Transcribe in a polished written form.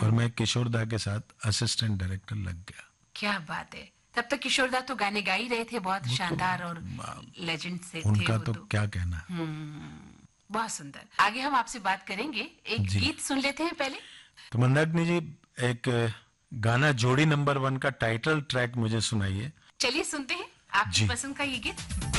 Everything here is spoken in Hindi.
और मैं किशोर दा के साथ असिस्टेंट डायरेक्टर लग गया। क्या बात है। तब तक किशोर दा तो गाने गा ही रहे थे, बहुत शानदार और लेजेंड से थे उनका वो तो क्या कहना। बहुत सुंदर। आगे हम आपसे बात करेंगे, एक गीत सुन लेते हैं पहले। तो मंदाकिनी जी, एक गाना जोड़ी नंबर 1 का टाइटल ट्रैक मुझे सुनाइए। चलिए सुनते हैं आपकी पसंद का ये गीत।